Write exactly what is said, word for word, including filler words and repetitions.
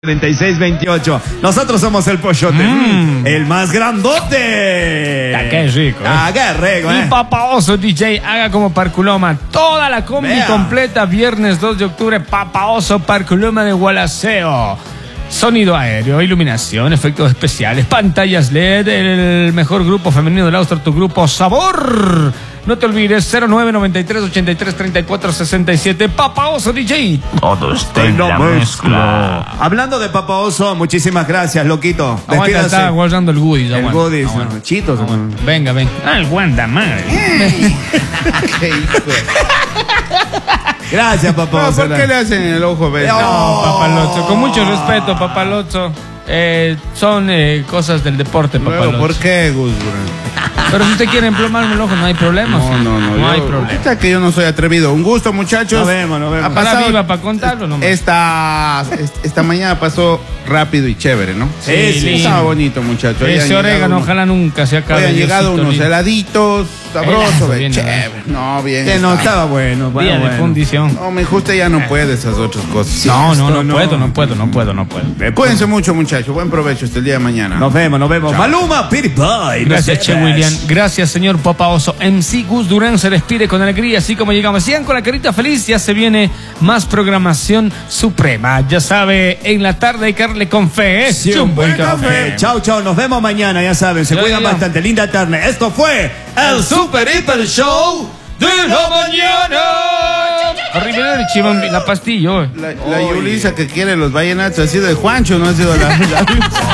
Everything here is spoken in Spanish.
treinta y seis veintiocho. Nosotros somos el Pollote, mm. el más grandote. Ah, qué rico. ¿eh? Ah, qué rico, eh. Y Papa Oso D J, haga como Parculoma. Toda la combi Vea. completa, viernes dos de octubre, Papa Oso, Parculoma de Gualaceo. Sonido aéreo, iluminación, efectos especiales, pantallas L E D, el mejor grupo femenino del Austro, tu grupo Sabor. No te olvides, cero nueve noventa y tres ochenta y tres treinta y cuatro sesenta y siete, Papa Oso D J. Todo está en la mezcla. Hablando de Papa Oso, muchísimas gracias, loquito. Aguanta, Despídase. está guardando el goodies. El aguanta, goodies, aguanta. no, chitos. Aguanta. Venga, venga. Ah, el guanda madre. Qué hijo. Gracias, Papa No, Oso. ¿por qué le hacen el ojo verde? No. Papalocho, con mucho respeto, Papalocho. Eh, son eh, cosas del deporte, Luego, Papalocho. ¿por qué, Gus? bro? Pero si usted quiere emplomarme el ojo, no hay problema. No, sí. no, no. No yo- hay problema. Está que yo no soy atrevido. Un gusto, muchachos. Nos vemos, nos vemos. Ha Para pasado- viva, para contarlo nomás. Esta, esta mañana pasó rápido y chévere, ¿no? Sí, sí. Estaba bonito, muchachos. Hoy han Ese llegado orégano, unos- ojalá nunca se acabe. Hoy han llegado Diosito unos lindo. heladitos sabrosos, Eso ve, viene, chévere. No, bien. Que no está. estaba bueno. bueno, Día de bueno. fundición. No, mi usted ya no puede esas otras cosas. No, no, no, no. puedo, no puedo, no puedo, no puedo. Cuídense mucho, muchachos. Buen provecho hasta el día de mañana. Nos vemos, nos vemos. Chao. Maluma, Piri Boy. Gracias, Nos Che vemos. William. Gracias, señor Papa Oso. M C Gus Durán se despide con alegría, así como llegamos. Sigan con la carita feliz, ya se viene más programación suprema. Ya sabe, en la tarde hay que darle con fe, ¿eh? Sí, un buen café. café. Chao, chao. Nos vemos mañana, ya saben. Se Ya, cuidan ya, ya. bastante. Linda tarde. Esto fue el Super Hiper Show de la mañana. Arriba el chivón, la pastilla. La, la Yulisa que quiere los vallenatos ha sido de Juancho, no ha sido la... la-